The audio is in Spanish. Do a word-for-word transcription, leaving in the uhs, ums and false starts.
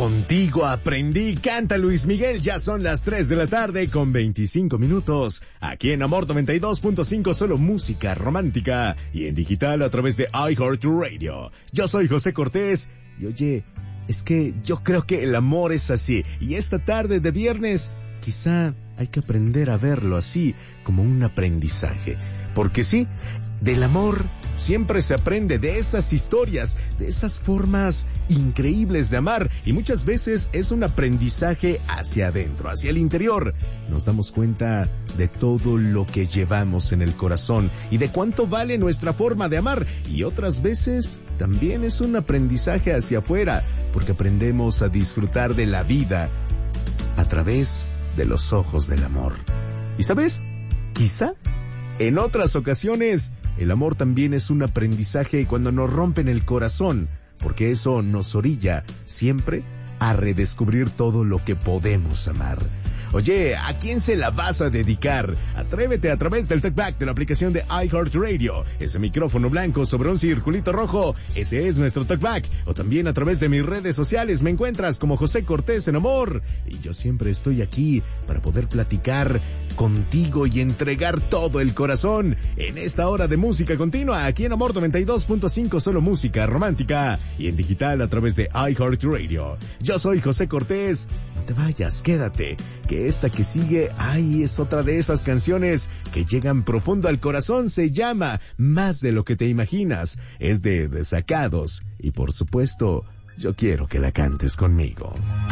Contigo aprendí, canta Luis Miguel, ya son las tres de la tarde con veinticinco minutos, aquí en Amor noventa y dos punto cinco, solo música romántica, y en digital a través de iHeartRadio. Yo soy José Cortés, y oye, es que yo creo que el amor es así, y esta tarde de viernes, quizá hay que aprender a verlo así, como un aprendizaje, porque sí, del amor siempre se aprende, de esas historias, de esas formas increíbles de amar, y muchas veces es un aprendizaje hacia adentro, hacia el interior. Nos damos cuenta de todo lo que llevamos en el corazón y de cuánto vale nuestra forma de amar, y otras veces también es un aprendizaje hacia afuera, porque aprendemos a disfrutar de la vida a través de los ojos del amor. ¿Y sabes? Quizá en otras ocasiones el amor también es un aprendizaje cuando nos rompen el corazón, porque eso nos orilla siempre a redescubrir todo lo que podemos amar. Oye, ¿a quién se la vas a dedicar? Atrévete a través del TalkBack de la aplicación de iHeartRadio. Ese micrófono blanco sobre un circulito rojo, ese es nuestro TalkBack. O también a través de mis redes sociales me encuentras como José Cortés en Amor. Y yo siempre estoy aquí para poder platicar contigo y entregar todo el corazón en esta hora de música continua, aquí en Amor noventa y dos punto cinco, solo música romántica, y en digital a través de iHeartRadio. Yo soy José Cortés. No te vayas, quédate, que esta que sigue, ay, es otra de esas canciones que llegan profundo al corazón. Se llama Más de lo que te imaginas. Es de Desacados y por supuesto, yo quiero que la cantes conmigo.